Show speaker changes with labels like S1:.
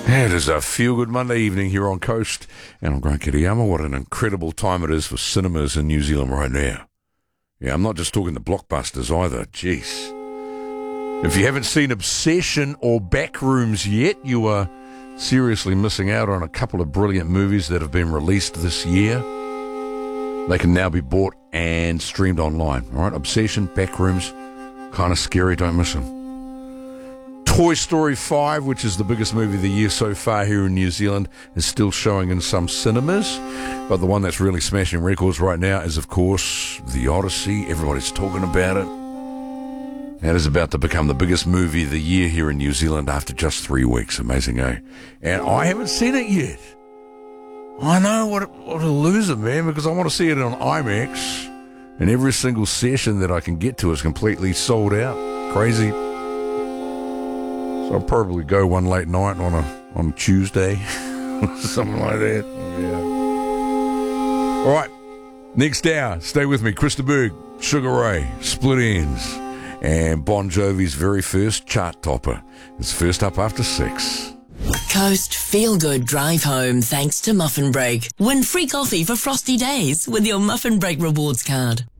S1: It is a feel-good Monday evening here on Coast, and I'm Grant Kiriyama. What an incredible time it is for cinemas in New Zealand right now. Yeah, I'm not just talking the blockbusters either. Jeez. If you haven't seen Obsession or Backrooms yet, you are seriously missing out on a couple of brilliant movies that have been released this year. They can now be bought and streamed online. All right, Obsession, Backrooms, kind of scary, don't miss them. Toy Story 5, which is the biggest movie of the year so far here in New Zealand, is still showing in some cinemas. But the one that's really smashing records right now is, of course, The Odyssey. Everybody's talking about it. That is about to become the biggest movie of the year here in New Zealand after just 3 weeks. Amazing, eh? And I haven't seen it yet. I know, what a loser, man, because I want to see it on IMAX. And every single session that I can get to is completely sold out. Crazy. So I'll probably go one late night on a Tuesday, something like that. Yeah. All right, next hour, stay with me. Krista Berg, Sugar Ray, Split Ends, and Bon Jovi's very first chart topper. It's first up after 6.
S2: Coast Feel Good Drive Home thanks to Muffin Break. Win free coffee for frosty days with your Muffin Break rewards card.